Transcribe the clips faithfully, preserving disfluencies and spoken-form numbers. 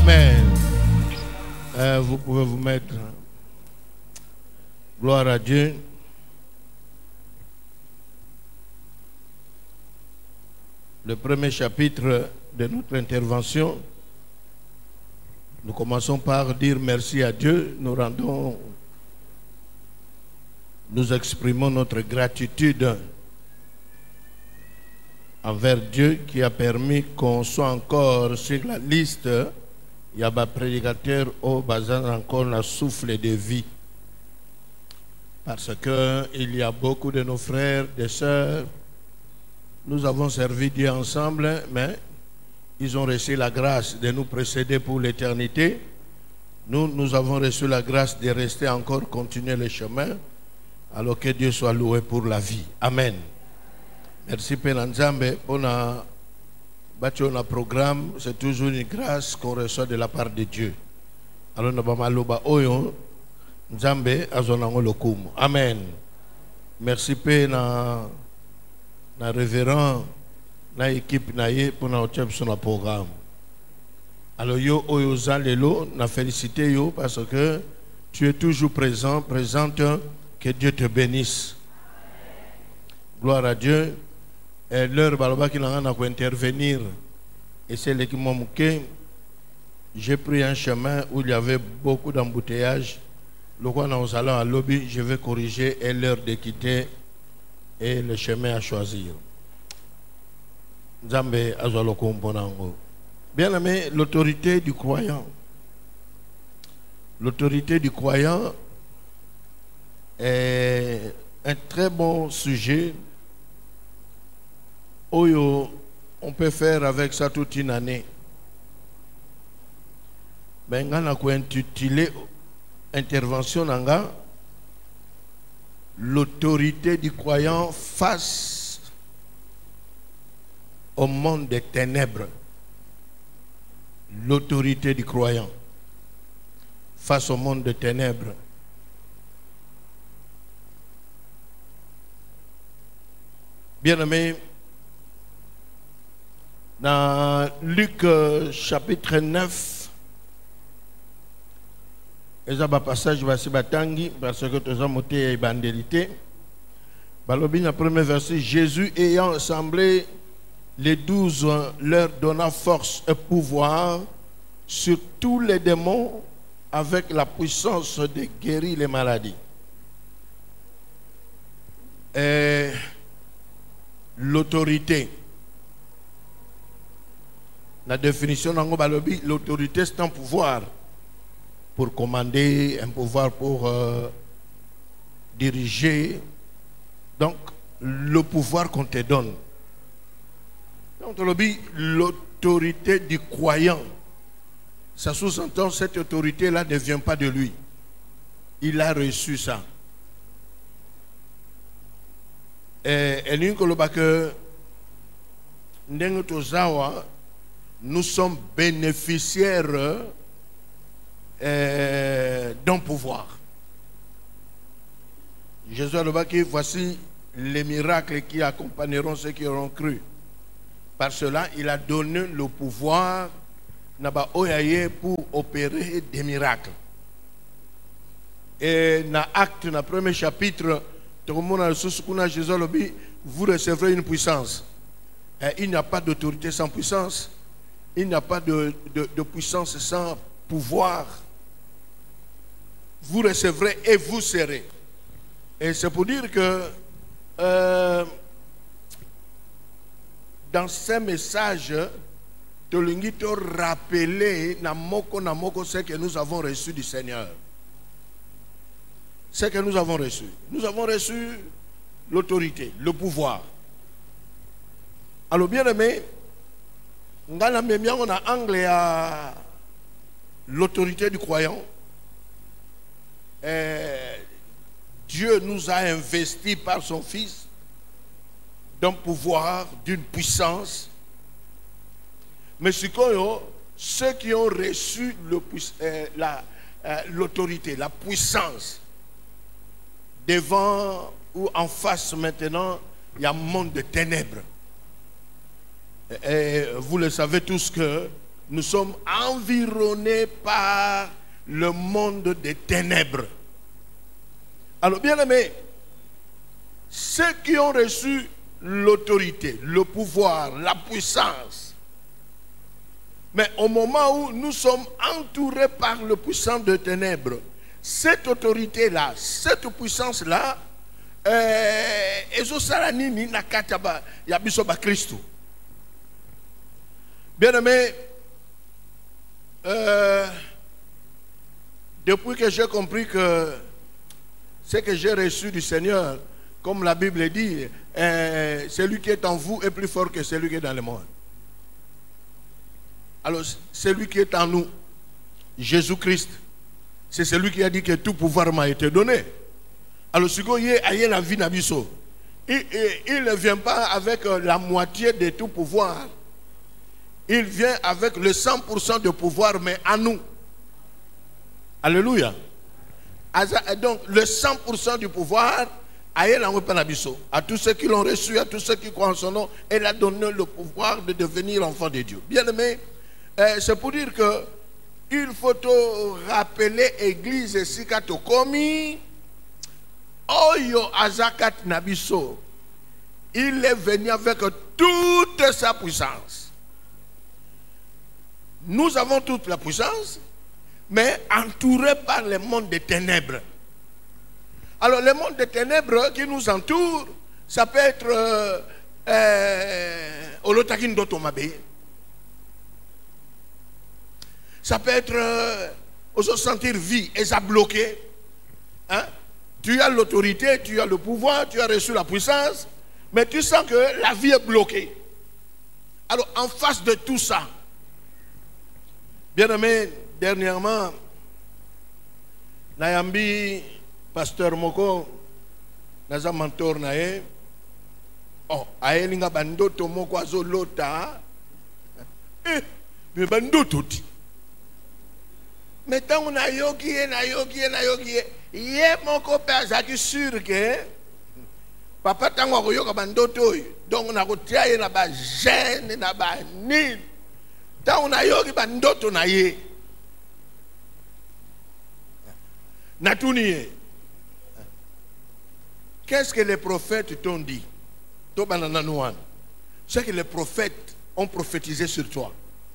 Amen. Euh, vous pouvez vous mettre. Gloire à Dieu. Le premier chapitre de notre intervention, nous commençons par dire merci à Dieu. Nous rendons, nous exprimons notre gratitude envers Dieu qui a permis qu'on soit encore sur la liste. Il y a des prédicateurs au bazar encore le souffle de vie. Parce qu'il y a beaucoup de nos frères, des sœurs. Nous avons servi Dieu ensemble, mais ils ont reçu la grâce de nous précéder pour l'éternité. Nous, nous avons reçu la grâce de rester encore, continuer le chemin. Alors que Dieu soit loué pour la vie. Amen. Merci Père Nzambe pour notre programme. C'est toujours une grâce qu'on reçoit de la part de Dieu. Alors nous avons Nzambe azonango lokumu. Amen. Merci Père na na révérend na équipe na ye pour notre sur le programme. Alors yo oyo zalelo na félicité yo parce que tu es toujours présent, présente. Que Dieu te bénisse. Gloire à Dieu. Et l'heure baloba qui n'a rien à intervenir. Et c'est l'équipe Momouké. J'ai pris un chemin où il y avait beaucoup d'embouteillages. Le quoi nous allons à lobby, je vais corriger et l'heure de quitter et le chemin à choisir. Nzambe azwaloko mponango. Bien aimé, l'autorité du croyant. L'autorité du croyant est un très bon sujet. Oyo, on peut faire avec ça toute une année. Mais on a intitulé intervention nanga l'autorité du croyant face au monde des ténèbres. L'autorité du croyant face au monde des ténèbres. Bien-aimés, dans Luc euh, chapitre neuf, il y a un passage parce que tu as monté évangélité. Balobi, le premier verset, Jésus ayant assemblé les douze, leur donna force et pouvoir sur tous les démons avec la puissance de guérir les maladies. Et l'autorité. La définition d'Ango Balobi, l'autorité c'est un pouvoir pour commander, un pouvoir pour euh, diriger. Donc, le pouvoir qu'on te donne. Donc, l'autorité du croyant. Ça sous-entend cette autorité-là ne vient pas de lui. Il a reçu ça. Et nous que nous sommes bénéficiaires euh, d'un pouvoir. Jésus a dit voici les miracles qui accompagneront ceux qui auront cru. Par cela, il a donné le pouvoir pour opérer des miracles. Et dans l'acte, dans le premier chapitre, Jésus a dit vous recevrez une puissance. Et il n'y a pas d'autorité sans puissance. Il n'y a pas de, de, de puissance sans pouvoir. Vous recevrez et vous serez. Et c'est pour dire que euh, dans ces messages, Tolingi te rappeler namoko namoko ce que nous avons reçu du Seigneur. Ce que nous avons reçu. Nous avons reçu l'autorité, le pouvoir. Alors bien aimé, on a anglais à l'autorité du croyant. Et Dieu nous a investis par son Fils d'un pouvoir, d'une puissance. Mais ceux qui ont reçu l'autorité, la puissance, devant ou en face maintenant, il y a un monde de ténèbres. Et vous le savez tous que nous sommes environnés par le monde des ténèbres. Alors, bien aimés, ceux qui ont reçu l'autorité, le pouvoir, la puissance, mais au moment où nous sommes entourés par le puissant de ténèbres, cette autorité-là, cette puissance-là, ezosalanini na kataba ya biso ba Christo. Bien aimé, euh, depuis que j'ai compris que ce que j'ai reçu du Seigneur, comme la Bible dit, euh, celui qui est en vous est plus fort que celui qui est dans le monde. Alors, celui qui est en nous, Jésus-Christ, c'est celui qui a dit que tout pouvoir m'a été donné. Alors, ce qu'il y a la vie n'abisso, il ne vient pas avec la moitié de tout pouvoir. Il vient avec le cent pour cent de pouvoir, mais à nous. Alléluia. Donc, le cent pour cent du pouvoir, à tous ceux qui l'ont reçu, à tous ceux qui croient en son nom, elle a donné le pouvoir de devenir enfant de Dieu. Bien aimé, c'est pour dire que il faut te rappeler l'église Sikatokomi, Oyo Azakat Nabiso. Il est venu avec toute sa puissance. Nous avons toute la puissance, mais entourés par le monde des ténèbres. Alors, le monde des ténèbres qui nous entoure, ça peut être euh, euh, Olotakin Dotomabe. Ça peut être euh, se sentir vie et ça bloqué. Hein? Tu as l'autorité, tu as le pouvoir, tu as reçu la puissance, mais tu sens que la vie est bloquée. Alors, en face de tout ça, bien aimé, dernièrement, Nayambi, pasteur Moko, naza mentor nae, oh, aelinga bandoto moko azolota, eh, mais bandoto ti. Mais tant on a yogi, na yogi, na yogi, yé moko pe azaki sûr que papa tango ko yoga bandoto, donc on a kotia na ba gêne na ba ni. Tant on a yogi bandoto na ye. Natuniye. Qu'est-ce que les prophètes t'ont dit? C'est que les prophètes ont prophétisé sur toi.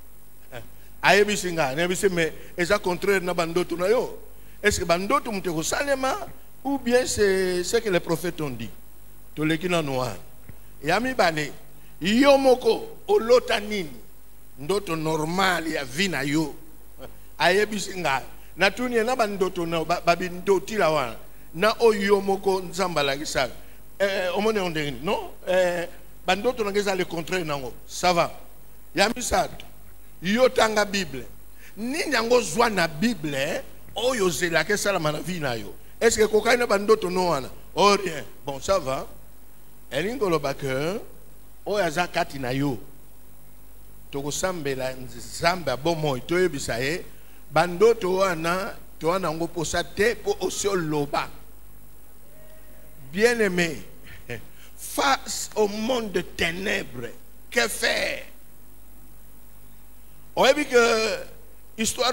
Mais est-ce contraire na bandoto na yo? Est-ce que bandoto mteko salema ou bien c'est ce que les prophètes ont dit? To lekina noir. Yami bale yo moko olotanini ndoto normal ya vina yo. Ayebisinga natuni na bandoto na babindoti la wana. Na oyo moko nzambala kisaka eh omone ondeni non eh bandoto ngeza le contraire nango ça va yami sato yo tanga bible ni nyango zwa na bible oyo zela ke sala mana vina yo est-ce que kokaina bandoto no wana oh rien bon ça va elingo lo baker oya zakati na yo toko sambela nzamba bomo to yebisa ye bandoto wana to wana ngo posa te po osio loba. Bien-aimé, face au monde de ténèbres, que faire? On a vu que l'histoire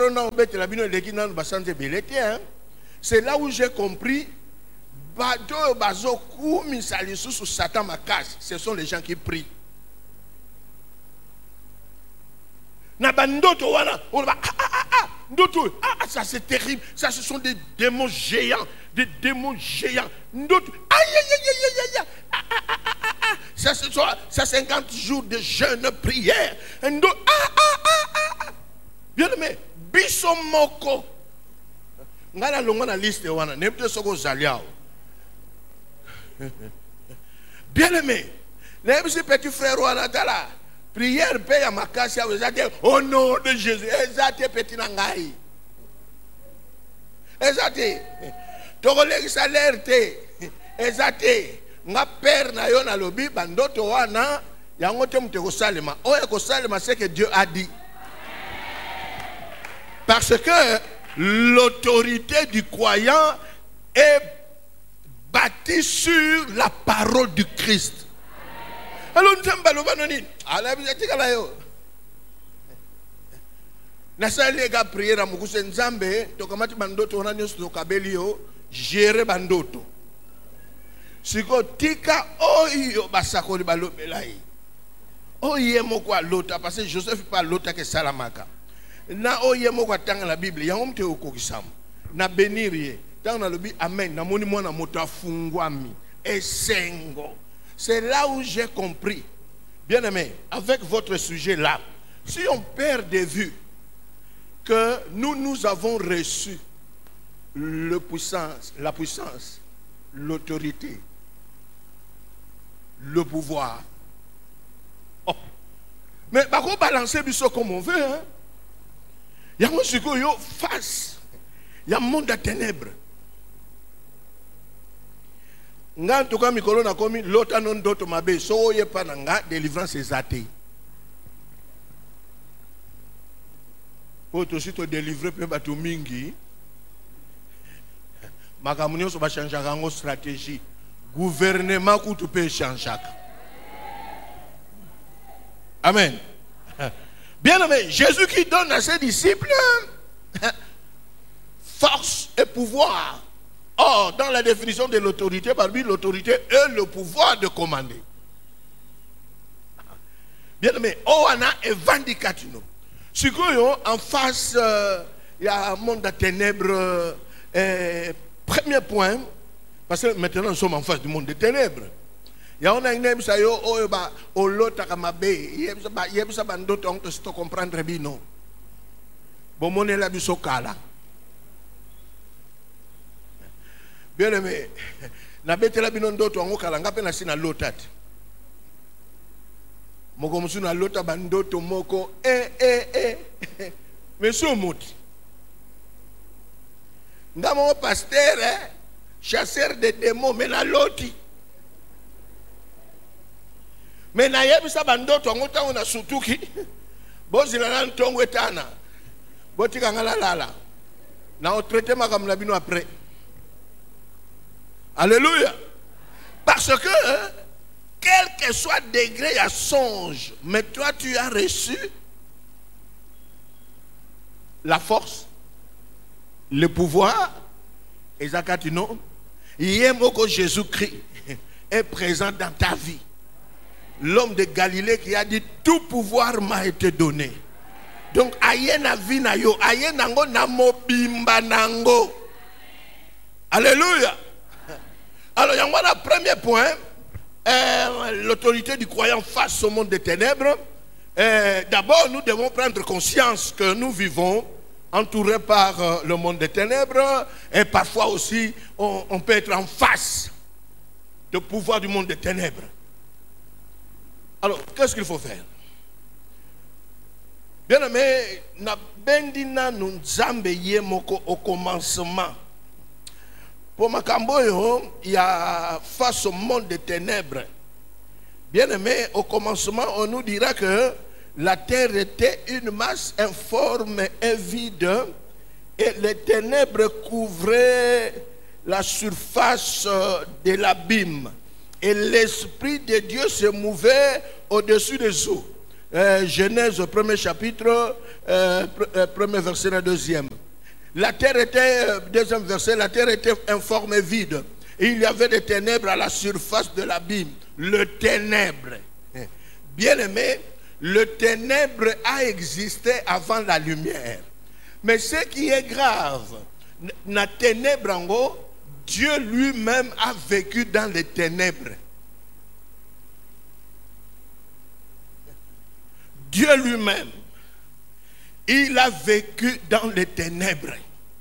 c'est là où j'ai compris ce sont les gens qui prient. Ça c'est terrible, ça ce sont des démons géants, des démons géants. Aïe aïe aïe aïe aïe. Ça ce sont ça cinquante jours de jeûne prière. Bien aimé, bisomoko. Ngala longo na liste wana, nebte soko zaliao. Bien aimé, nebsi petit frère wana tala. Prière paye à ma casse, au nom de Jésus. Ezate petit nangai. Ezate. Togolegi salerte. Ezate. Nga père na yo na lobi bandoto wana yango te muteko salema. Oya ko salema c'est que Dieu a dit. Parce que l'autorité du croyant est bâtie sur la parole du Christ. Alors nous sommes balobanoni. Alors vous êtes là yo. Nasa lega prière mukuse nzambe tokamati bandoto wana nyonso tokabeli yo gérer bandoto. Siko tika oyo basakoli balobela yi. Oye moko alota parce que Joseph pas lota ke salamaka. Na oye moko atanga la Bible yango mte okokisam. Na benirie tanga na lobi amen na moni mwana moto afungwami esengo. C'est là où j'ai compris. Bien aimé, avec votre sujet là, si on perd de vue que nous nous avons reçu le puissance, la puissance, l'autorité, le pouvoir. Oh. Mais par contre, balancer biso comme on veut. Hein? Il y a un sujet face. Il y a un monde de ténèbres. Nga tuka mikolo na komi lota non doto mabe so ye pa nga délivrance ezate. Po to si to délivrer pe bato mingi. Makamunyo so ba changer ngo stratégie. Gouvernement kutu pe changer. Amen. Bien aimé, Jésus qui donne à ses disciples force et pouvoir. Or, dans la définition de l'autorité, parmi l'autorité est le pouvoir de commander. Bien aimé, on a un vindicatif. Si en face, il euh, y a un monde de ténèbres. Euh, premier point, parce que maintenant nous sommes en face du monde des ténèbres. Il y a un name ça yo oh ba olota kamabe yebsa ba yebsa bandoto on te comprendre bien. Bon mon la bisokala. Bien aimé, na betela bino ndoto ngo kala ngape na sina lotati. Moko musu na lota bandoto moko eh eh eh. Monsieur Mouti. Ndamo pasteur eh, chasseur de démons mais na loti. Mais na yebisa bandoto ngo tango na sutuki. Bozila na ntongo etana. Botika ngala lala. Na o traiter makamla bino après. Alléluia. Parce que, quel que soit le degré à songe, mais toi tu as reçu la force, le pouvoir, et Zakatino, Yemoko Jésus-Christ est présent dans ta vie. L'homme de Galilée qui a dit tout pouvoir m'a été donné. Donc, ayena vina yo, ayena ngo na mobimba nango. Alléluia. Alors, il y a un premier point, euh, l'autorité du croyant face au monde des ténèbres. Euh, D'abord, nous devons prendre conscience que nous vivons entourés par euh, le monde des ténèbres et parfois aussi, on, on peut être en face du pouvoir du monde des ténèbres. Alors, qu'est-ce qu'il faut faire? Bien aimé, na bendina nunzambe yemoko au commencement. Pour Makamboyo, il y a face au monde des ténèbres. Bien aimé, au commencement, on nous dira que la terre était une masse informe et vide et les ténèbres couvraient la surface de l'abîme. Et l'Esprit de Dieu se mouvait au-dessus des eaux. Euh, Genèse, premier chapitre, euh, premier verset, le deuxième. La terre était, deuxième verset, la terre était informe et vide. Et il y avait des ténèbres à la surface de l'abîme. Le ténèbre. Bien aimé, le ténèbre a existé avant la lumière. Mais ce qui est grave, la ténèbre en haut, Dieu lui-même a vécu dans les ténèbres. Dieu lui-même, il a vécu dans les ténèbres.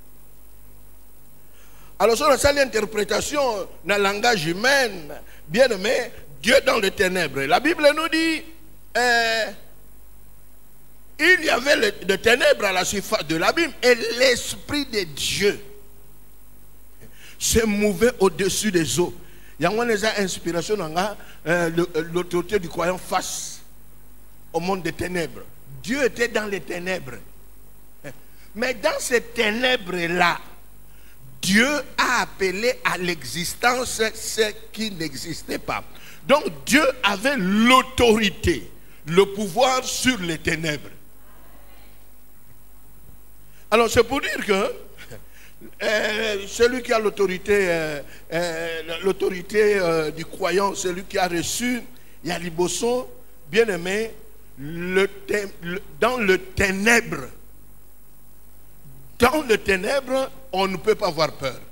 Alors, sur la l'interprétation dans le langage humain, bien aimé, Dieu dans les ténèbres. La Bible nous dit, euh, il y avait des ténèbres à la surface de l'abîme et l'Esprit de Dieu se mouvait au-dessus des eaux. Il y a une inspiration dans l'autorité du croyant face au monde des ténèbres. Dieu était dans les ténèbres. Mais dans ces ténèbres-là, Dieu a appelé à l'existence ce qui n'existait pas. Donc Dieu avait l'autorité, le pouvoir sur les ténèbres. Alors c'est pour dire que euh, celui qui a l'autorité, euh, euh, l'autorité euh, du croyant, celui qui a reçu Yaliboson, bien aimé, le, le, dans le ténèbre, dans le ténèbre, on ne peut pas avoir peur.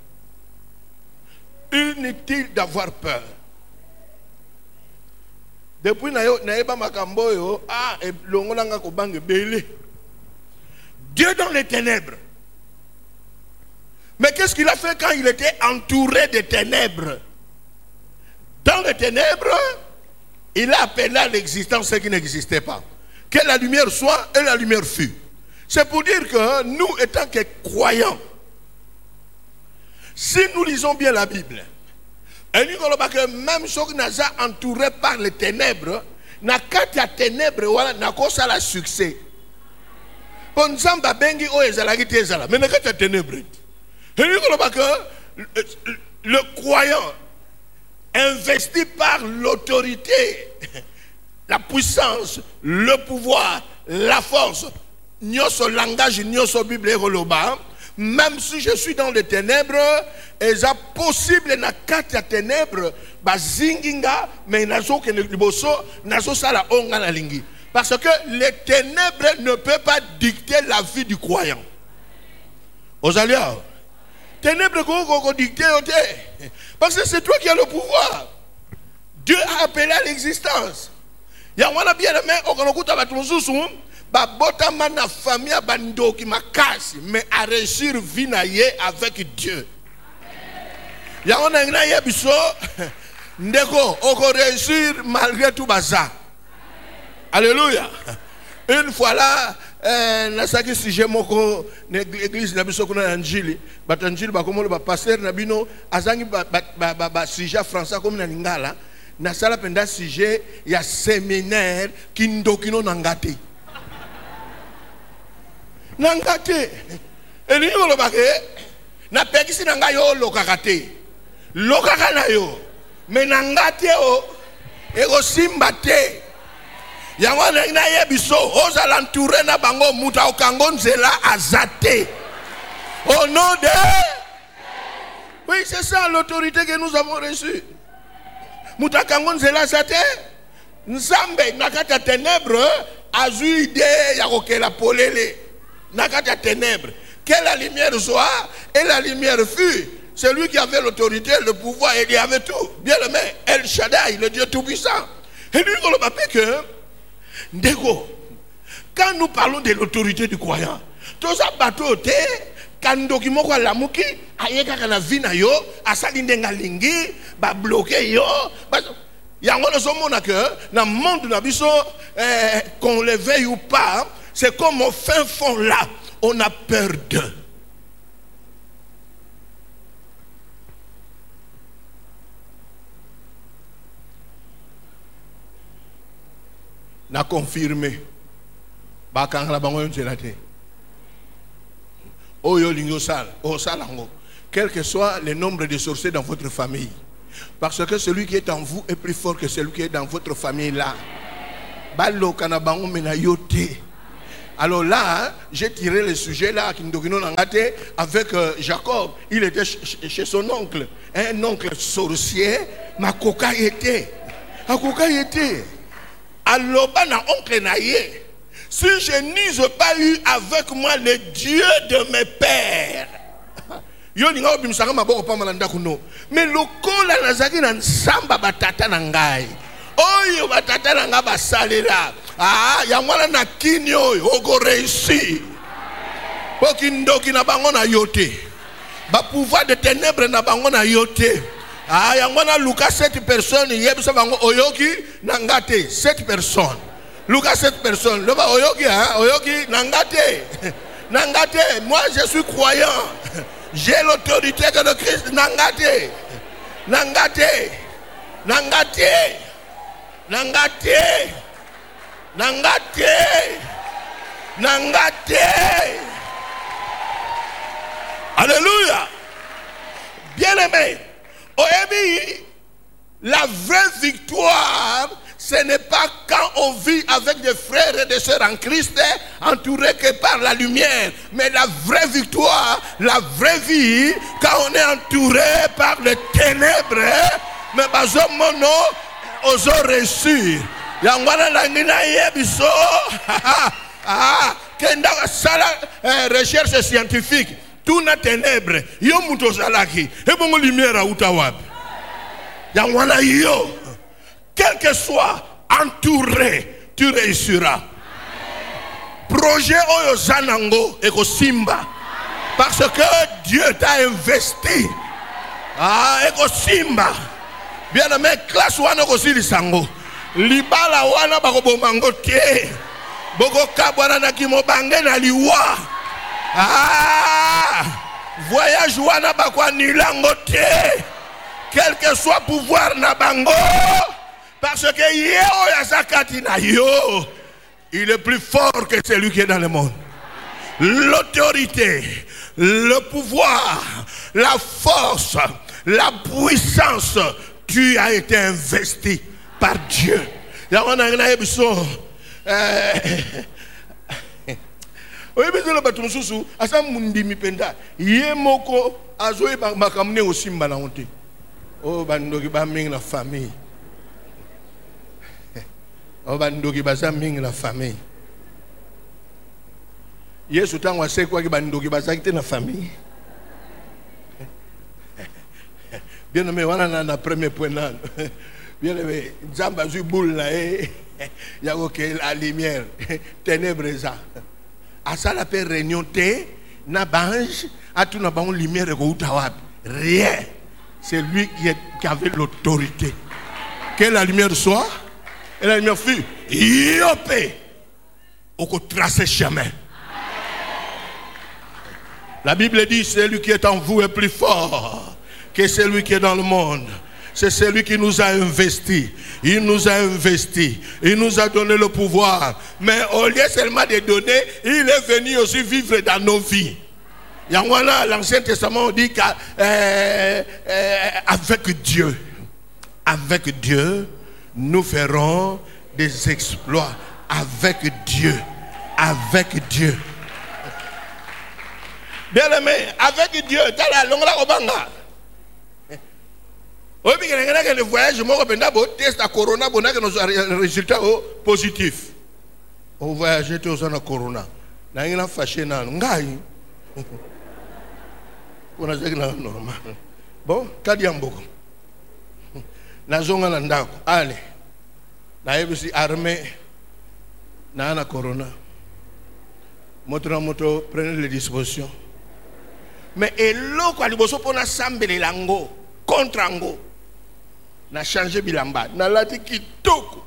Inutile d'avoir peur. Depuis naïba makamboyo, ah, et l'ongolanga kobange belé. Dieu dans les ténèbres. Mais qu'est-ce qu'il a fait quand il était entouré de ténèbres? Dans les ténèbres, il a appelé à l'existence ce qui n'existait pas. Que la lumière soit et la lumière fut. C'est pour dire que nous, étant que croyants, si nous lisons bien la Bible, et nous voyons que même ceux qui sont entourés par les ténèbres, na kati ya ténèbres wala na kosa la succès. Pour nous samba bengi o ezala ki te ezala, mais na kati ya ténèbres. Et nous voyons que le croyant investi par l'autorité, la puissance, le pouvoir, la force, nyoso langage, nyoso Bible holoba. Même si je suis dans les ténèbres, et c'est possible na kati ya ténèbres, ba zinginga, mais nazo ke liboso, nazo sala onga na lingi. Parce que les ténèbres ne peuvent pas dicter la vie du croyant. Osalia, ténèbres ko dicter ote. Parce que c'est toi qui as le pouvoir. Dieu a appelé à l'existence. Ya wana bien aimé, okonokuta batuzusu. Ba botama na famille bando qui makasi mais à réussir vie na ye avec Dieu. Ya on a ngna ye biso ndeko oko réussir malgré tout baza. Alléluia. Une fois là euh na saki sujet moko l'église na biso kuna njili batanjili ba komolo ba pasteur na bino azangi ba ba ba, ba sujet français comme na lingala na sala penda sujet ya séminaire kindokino nangate. Nangate. Et nous le baké. Na pekisi nanga yo lokakate. Lokaka na yo. Mais nangate o ego simbate. Yango na yebiso oza l'entourer na bango muta okango nzela azate. Au nom de oui, c'est ça l'autorité que nous avons reçue. Muta kango nzela azate. Nzambe nakata ténèbres azu idée ya kokela polele. Nakata ténèbres, que la lumière soit et la lumière fut. Celui qui avait l'autorité, le pouvoir, il y avait tout. Bien aimé, El Shaddai, le Dieu tout-puissant. Et lui, on le rappelle que, Ndeko, quand nous parlons de l'autorité du croyant, tout ça bateau te, quand document quoi la muki, ayeka kana vina yo, asali ndenga lingi, ba bloqué yo, ba yango no somona que dans le monde na biso, qu'on le veuille ou pas. C'est comme au fin fond là, on a peur d'eux. Na confirmé. Bakang la bango yon selate. Oyo lingo sal, o salango. Quel que soit le nombre de sorciers dans votre famille. Parce que celui qui est en vous est plus fort que celui qui est dans votre famille là. Balo kanabango mena yote. Alors là, j'ai tiré le sujet là avec euh, Jacob. Il était ch chez son oncle. Un oncle sorcier. Ma coca était. Ma coca était. Alors, na oncle naïe. Si je n'use pas eu avec moi le Dieu de mes pères. Mais le col la nazaki na samba batata nangai. Oyo batata nanga basalela. Ah, yamwana na kinyo oko réussi. Pokindoki na bango na yote. Ba pouvoir de ténèbres na bango na yote. Ah, yamwana Lucas sept personnes yebisa bango oyoki nangate sept personnes. Lucas sept personnes. Le ba oyoki hein, oyoki nangate. Nangate, moi je suis croyant. J'ai l'autorité que le Christ nangate. Nangate. Nangate. Nangate. Nangate. Nangate. Alléluia. Bien-aimé, la vraie victoire, ce n'est pas pas quand on vit avec des frères et des sœurs en Christ, entourés que par la lumière. Mais la vraie victoire, la vraie vie, quand on est entouré par les ténèbres, mais bazo mono, ozo réussir. Yangwana langina yebiso, ah, kenda sala recherche scientifique, tout na ténèbres, yo muto salaki, et bon lumière outawab. Yangwana yo. Quel que soit entouré, tu réussiras. Projet Oyo Zanango et Simba. Parce que Dieu t'a investi. Ah, et Simba. Bien aimé, classe wana kosi lisango. Libala wana bako mango tie. Boko kabwana na kimo bange na liwa. Ah, voyage wana bako nilango tie. Quel que soit pouvoir na bango. Parce que yo, il est plus fort que celui qui est dans le monde. L'autorité, le pouvoir, la force, la puissance, tu as été investi par Dieu. Oh, bandoki ba ming la famille. Oh, bandoki ba sa ming la famille. Yesu tangwa se kwa ki bandoki ba sa kite na famille. Bien aimé, wana na na premier point là. Bien aimé, Zamba zu boule là eh. Ya OK la lumière, ténèbres ça. À ça la paix réunion té na bange, à tout na ban lumière ko utawab. Rien. C'est lui qui, est, qui avait l'autorité. Que la lumière soit, et la lumière fut, yopé, on peut tracer chemin. La Bible dit, celui qui est en vous est plus fort que celui qui est dans le monde. C'est celui qui nous a investis. Il nous a investis. Il nous a donné le pouvoir. Mais au lieu seulement de donner, il est venu aussi vivre dans nos vies. L'Ancien Testament dit qu'avec euh, euh, Dieu, avec Dieu, nous ferons des exploits. Avec Dieu, avec Dieu. Bien aimé, avec Dieu, t'as la longue la obanga. Oui, mais il y a des voyages, moi, je test à Corona, on a un résultat positif. On voyage tous en Corona. Il y a un fâché dans le on a dit normal. Bon, Kadiamboko. Na zonga na ndako. Allez. Na yebisi armée na na corona. Moto na moto, prenez les dispositions. Mais eloko aliboso pona sambele lango contre ango. Na changer bilamba. Na lati kitoko.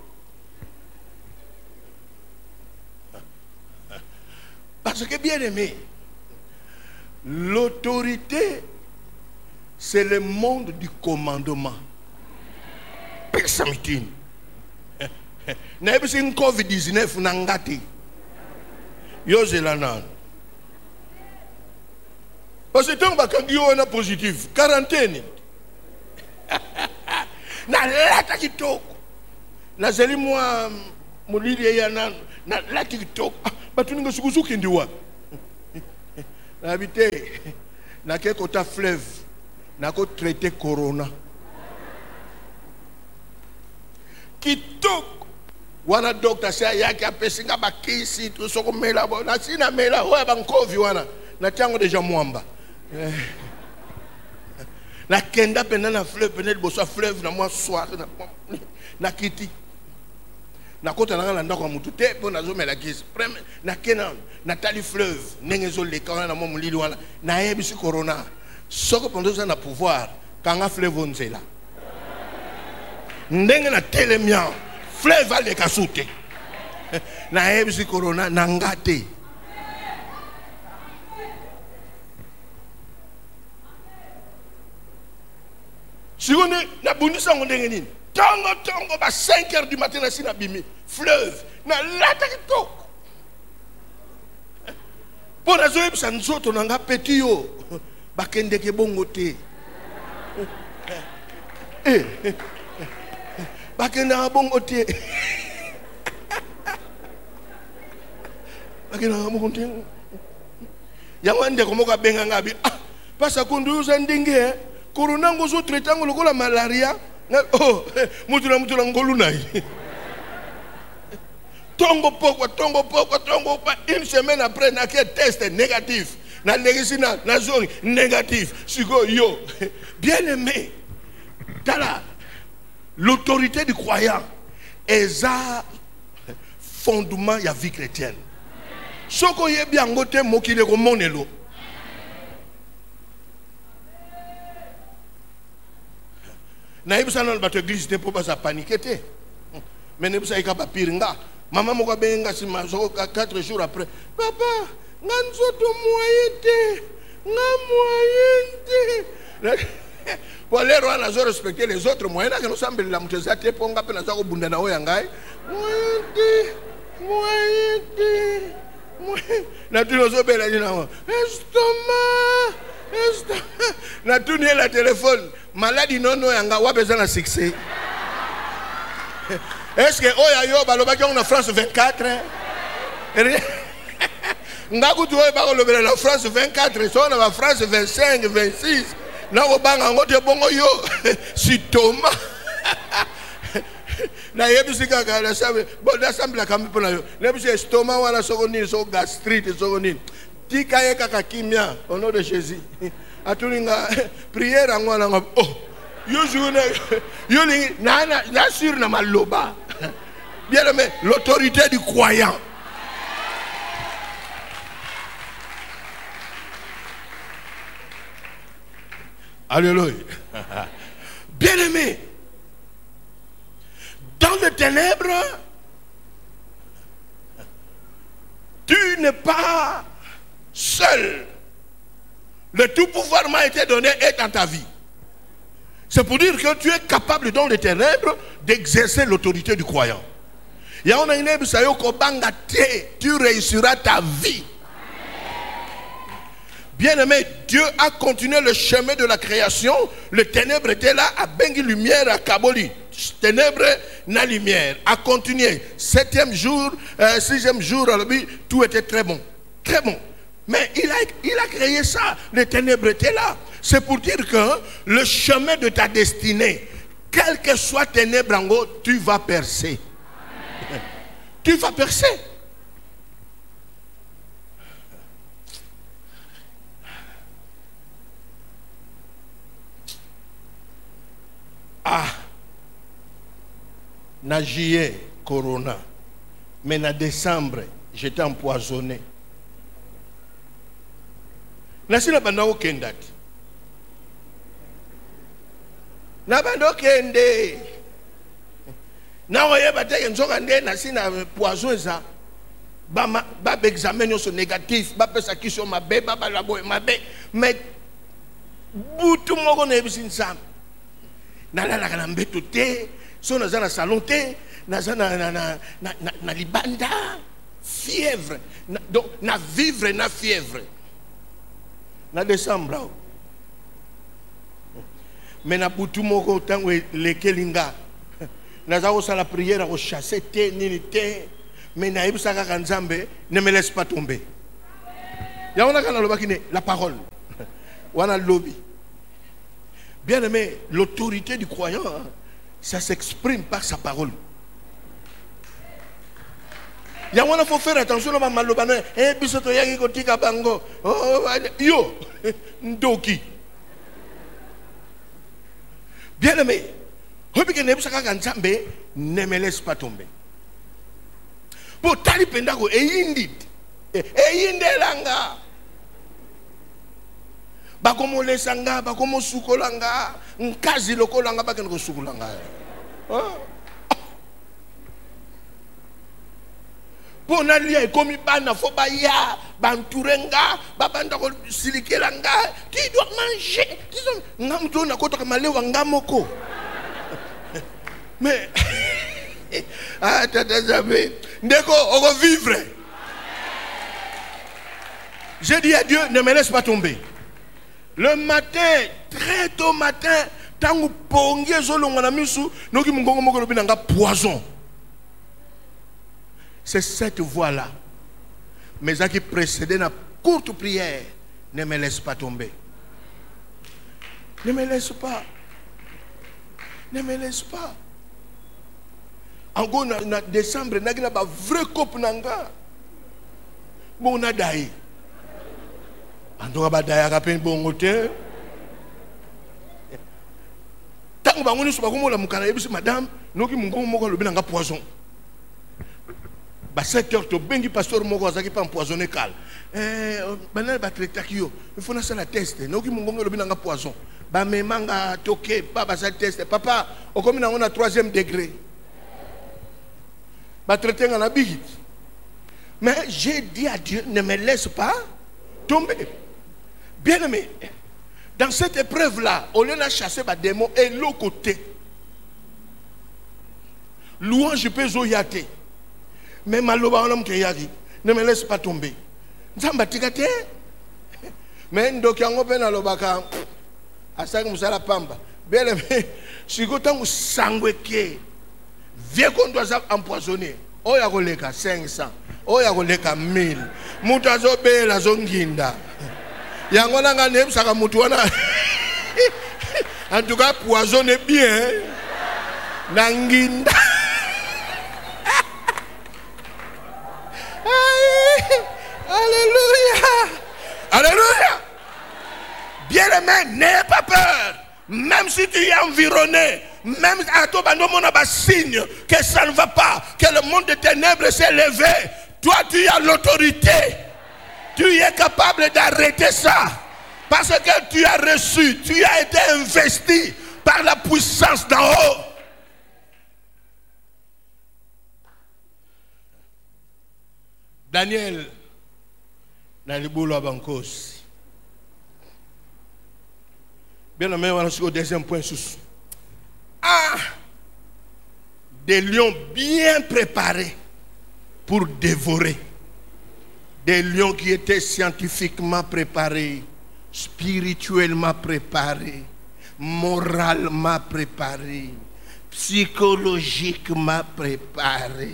Parce que bien aimé, l'autorité, c'est le monde du commandement. Persamitin. N'est-ce pas covid dix-neuf nangati? Yozelanan. Parce que tant que on a positif, quarantaine. Na lata kitoko. Na zeli moi mulili yana na lata kitoko. Batuninga sukuzuki ndiwa. Habité, na ke kota fleuve, na ko traité corona. Kitok, wana docteur sa yaki apesinga bakisi to soko mela bo na sina mela ho ba nkovi wana na tiango deja mwamba. Na kenda pena na fleuve pena boso fleuve na moi soir na na kiti. Na kota na na ndako mutu te po na zo mela kisi. Na kena na tali fleuve nengezo le kana na momu lili wana na yebisi corona. Soko pondo za na pouvoir kanga fleuve nzela. Ndenge na telemia fleuve ale kasute. Na yebisi corona na ngate. Si on est na bonisa ndenge nini? Tango tango ba cinq heures du matin na sina bimi fleuve na lata kitoko. Pour la zoé ça nous autres on a petit yo bakende ke bongo te. Eh bakende a bongo te. Yawande komoka benga ngabi. Ah, pasa kundu uzandinge. Corona ngozo tretango lokola malaria. Oh, mutula mutula ngolu nai. Tongo poko, tongo poko, tongo pa. Une semaine après, na ke test négatif. Na négatif, na zone négatif. Sigo yo. Bien aimé. Tala, l'autorité du croyant est un fondement de la vie chrétienne. Ce qui est bien, c'est que le monde est là. Naïbsa dans la église ne peut pas paniquer. Mais Naïbsa est capable de pire. Maman m'a dit quatre jours après, papa, nanzo to moyete, nga moyete. Pour les rois, nous respecter les autres moyens que nous sommes la montezate pour nga pena zako bunda na oyangai. Moyete, moyete. Na tu nous obéis la dina. Estomac, estomac. Na tu nie la téléphone. Maladie non non yanga wa besoin de succès. Est-ce que oya yo balobaki en France vingt-quatre? Ngaku tu oya balobela la France vingt-quatre, so na France vingt-cinq, vingt-six. Na obanga ngote bongo yo si Thomas. Na yebisi kaka la sabe bon na sambla kambi pona yo. Nebisi estomac wala sokoni so gastrite sokoni. Tika ye kaka kimia au nom de Jésus. Atulinga prière ngwana ngab oh yo joune yo lingi na na sur na maloba. Bien aimé, l'autorité du croyant. Alléluia. Bien aimé, dans les ténèbres, tu n'es pas seul. Le tout pouvoir m'a été donné et dans ta vie. C'est pour dire que tu es capable dans les ténèbres d'exercer l'autorité du croyant. Tu réussiras ta vie. Bien-aimé, Dieu a continué le chemin de la création. Le ténèbre était là, à bengi lumière, à Kaboli. Ténèbre, na lumière. A continué. Septième jour, euh, sixième jour, tout était très bon. Très bon. Mais il a, il a créé ça. Les ténèbres étaient là. C'est pour dire que le chemin de ta destinée, quel que soit ténèbres en haut, tu vas percer. Amen. Tu vas percer. Ah, na juillet, corona, mais na décembre, j'étais empoisonné. Nasi na banda okendaki. Na banda okende. Na oye bateke nzoka nde nasi na poison za. Ba ba examen yo négatif, ba pesa kiso mabe, ba ba labo mabe, mais butu moko na ebisi nzambe. Na la la na mbeto te, so na za na salon te, na za na na na na, na libanda, fièvre, na, donc na vivre na fièvre. Na décembre. Mais na butu moko tango lekelinga. Na za ko sala prière ko chasser te nini te, mais na ibisa ka nzambe ne me laisse pas tomber. Ya on a kana lobaki ne la parole. Wana lobby. Bien aimé, l'autorité du croyant, ça s'exprime par sa parole. Il y a un faut faire attention à malobano. Eh, bisoto yangi kotika bango. Oh, yo, ndoki. Bien aimé, hobi ke nebusaka kanzambe ne me laisse pas tomber. Pour tali pendako e yindit. E yindelanga. Bakomo lesanga, bakomo sukolanga, nkazi lokolanga bakeno sukolanga. Pour nalia komi bana fo ba ya, banturenga, babanda ko silikelanga, qui doit manger. Ngamto na kota kamalewa ngamoko. Mais ah tata jamais, ndeko on va vivre. J'ai dit à Dieu, ne me laisse pas tomber. Le matin, très tôt matin, tangu pongie zolonga na misu, noki mungongo moko lobinanga poison. C'est cette voie-là. Mais ça qui précédait la courte prière, ne me laisse pas tomber. Ne me laisse pas. Ne me laisse pas. En gros, en décembre, il y a un vrai couple. Bon, on a d'ailleurs. En tout cas, d'ailleurs, il y a un bon côté. Tant que vous avez dit, madame, nous avons un poison. À sept heures, il pasteur qui pas empoisonné cal. Eh, banal ba traiter kio. Il faut faire la test. Nous avons un poison. Ba me manga toqué, pas ba ça test. Papa, au comme on a troisième degré. Ba traiter en habit. Mais j'ai dit à Dieu, ne me laisse pas tomber. Bien aimé, dans cette épreuve-là, au lieu de chasser les démons et l'autre côté, louange peut zoyater. Mais maloba on qui yari, ne me laisse pas tomber. Nzamba tikate. Mais ndoki yango pe na lobaka asaka musala pamba. Bien aimé, si kotangu sangweke, vieux qu'on doit empoisonner. Oya koleka cinq cents, oya koleka mille. Mutu azobela zonginda. Yango nanga nebsaka mutu wana. En tout cas, poisonner bien. Nanginda. Alléluia. Alléluia. Bien-aimé, n'aie pas peur. Même si tu es environné, même à toi, on a un signe que ça ne va pas, que le monde des ténèbres s'est levé. Toi, tu as l'autorité. Tu es capable d'arrêter ça. Parce que tu as reçu, tu as été investi par la puissance d'en haut. Daniel, dans le boulot à Bankos. Bien, on va au deuxième point. Ah, des lions bien préparés pour dévorer. Des lions qui étaient scientifiquement préparés, spirituellement préparés, moralement préparés, psychologiquement préparés.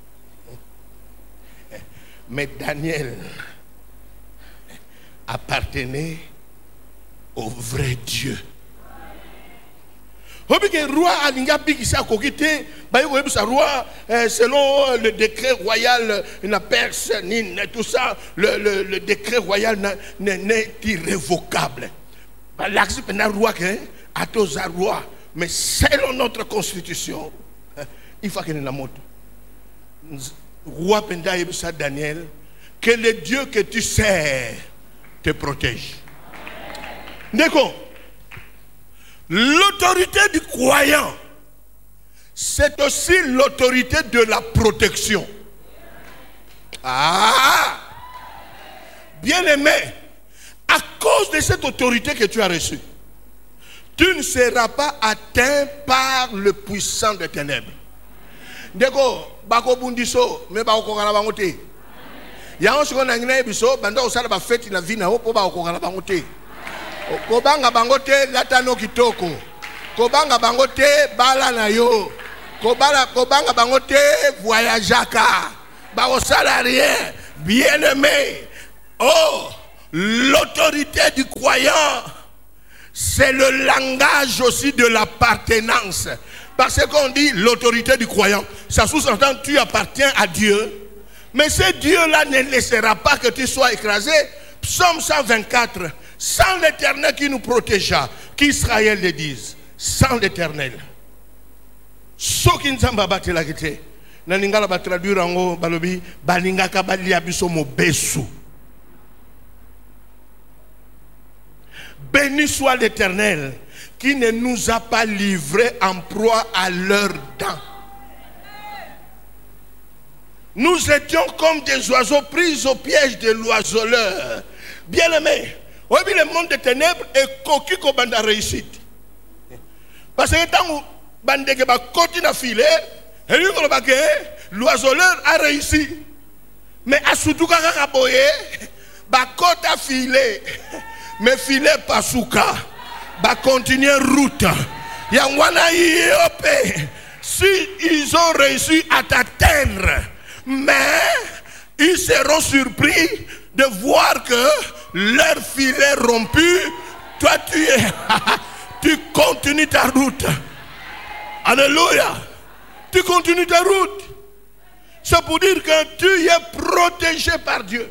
Mais Daniel appartenait au vrai Dieu. Roi Alinga Bigisa Kokite, roi selon le décret royal, na Perse, ni tout ça, le, le, le décret royal n'est irrévocable. L'axe est roi à tous roi, mais selon notre constitution, il faut qu'il y ait la moto. Roi Penda Ebsa Daniel, que le Dieu que tu sers te protège. D'accord. L'autorité du croyant, c'est aussi l'autorité de la protection. Ah! Bien-aimé, à cause de cette autorité que tu as reçue, tu ne seras pas atteint par le puissant des ténèbres. D'accord. Bako bundiso me ba okokala bangote ya onso na ngina ebiso banda osala ba fete na vina opo ba okokala bangote kobanga bangote latano kitoko kobanga bangote bala na yo kobala kobanga bangote voyageaka ba osala rien. Bien-aimé, oh, l'autorité du croyant, c'est le langage aussi de l'appartenance. Parce qu'on dit l'autorité du croyant, ça sous-entend que tu appartiens à Dieu. Mais ce Dieu-là ne laissera pas que tu sois écrasé. Psaume cent vingt-quatre, sans l'Éternel qui nous protégea, qu'Israël le dise, sans l'Éternel. Ce qui nous a battu la guité, naningala ba traduire en balobi, balingaka balia biso mo besu. Béni soit l'Éternel qui ne nous a pas livrés en proie à leurs dents. Nous étions comme des oiseaux pris au piège de l'oiseleur. Bien-aimé, oui, le monde des ténèbres est coquille comme bande réussite. Parce que tant que bande que continue à filer, l'oiseleur a réussi. Mais à Soutouka Kakaboye, ba côte a filé, mais filé pas souka. Va continuer route. Si ils ont réussi à t'atteindre, mais ils seront surpris de voir que leur filet rompu, toi tu es, tu continues ta route. Alléluia. Tu continues ta route. C'est pour dire que tu es protégé par Dieu.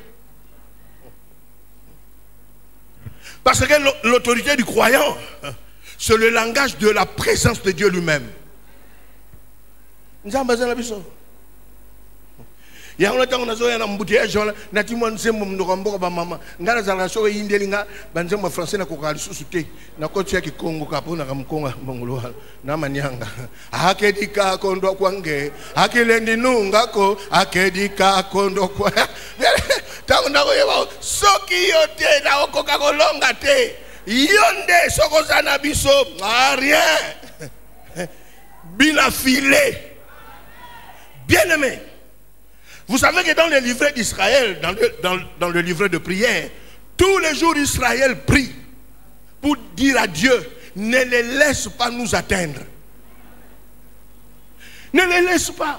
Parce que l'autorité du croyant, c'est le langage de la présence de Dieu lui-même. Nous avons besoin de ça. Il y a un temps où nous avons un embouteillage, nous avons un embouteillage, nous avons un embouteillage, nous avons français na kokali susute na kocha ki Kongo kapo na kamkonga mongolo na manyanga akedika kondo kwange akelendi nunga ko akedika kondo kwa tangu na ko soki yote na okoka kolonga te yonde sokozana biso rien bina filé. Bien-aimé, vous savez que dans le livret d'Israël, dans le, dans, dans le livret de prière, tous les jours Israël prie pour dire à Dieu, ne les laisse pas nous atteindre. Ne les laisse pas.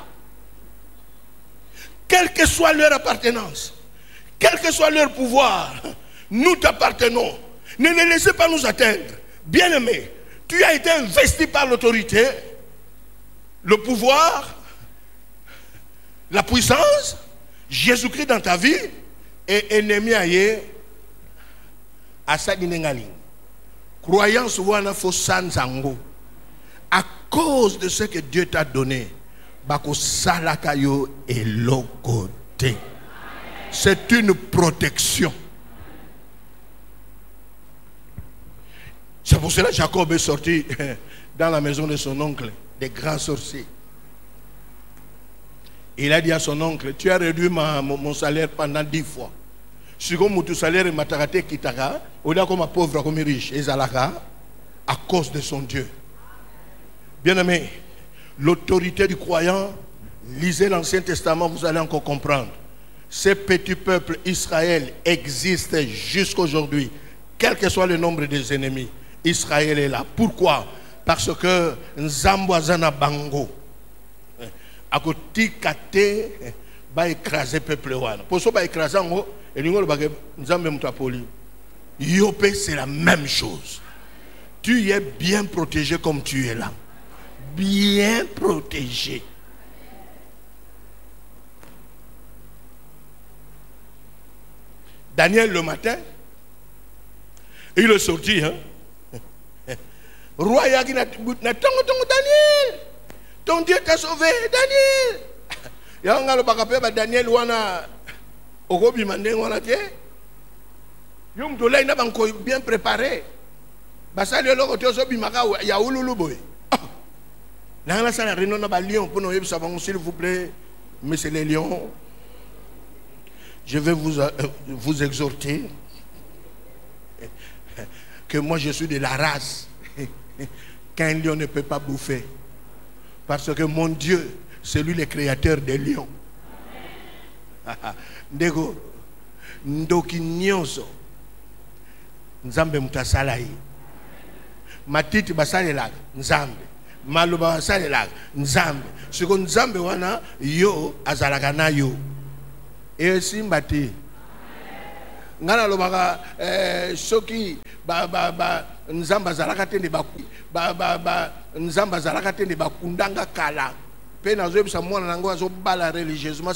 Quelle que soit leur appartenance, quel que soit leur pouvoir, nous t'appartenons. Ne les laissez pas nous atteindre. Bien-aimé, tu as été investi par l'autorité, le pouvoir, la puissance, Jésus-Christ dans ta vie, et ennemi aye à sa dinengali. Croyance wana fo sanzango. À cause de ce que Dieu t'a donné, bako salakayo et lokote. C'est une protection. C'est pour cela que Jacob est sorti dans la maison de son oncle, des grands sorciers. Il a dit à son oncle, tu as réduit ma, mon, mon salaire pendant dix fois. Si comme mon salaire est matarate kitaka, au lieu comme pauvre comme riche, et zalaka, à cause de son Dieu. Bien-aimé, l'autorité du croyant, lisez l'Ancien Testament, vous allez encore comprendre. Ces petits peuples Israël existent jusqu'aujourd'hui, quel que soit le nombre des ennemis. Israël est là. Pourquoi? Parce que Nzambouazana Bango. A côté kate ba écraser peuple wana pour ça ba écraser ngo et ngolo ba nzambe mutapoli yopé c'est la même chose. Tu es bien protégé comme tu es là, bien protégé. Daniel le matin il est sorti hein roi yaki na tongo tongo Daniel. Ton Dieu t'a sauvé, Daniel. Il y a un gars Daniel wana ogobi mandeng wana te. Yom to lai na banko bien préparé. Basa le loko te ozobi maka ya ululu boy. Na la sala réunion na ba lion pour nous yebisa bango s'il vous plaît, monsieur les lions. Je vais vous euh, vous exhorter que moi je suis de la race qu'un lion ne peut pas bouffer. Parce que mon Dieu, c'est lui le créateur des lions. Ndego, ndoki nyonso, nzambe mutasalai. Matiti basalela, nzambe. Maluba basalela, nzambe. Siko nzambe wana, yo azalaka na yo. E simbati. Ngana lobaka eh, soki ba ba ba nzamba zalaka tende ba ba ba ba nzamba zalaka tende ba kundanga kala pe nazo ebisa mwana nango azo bala religieusement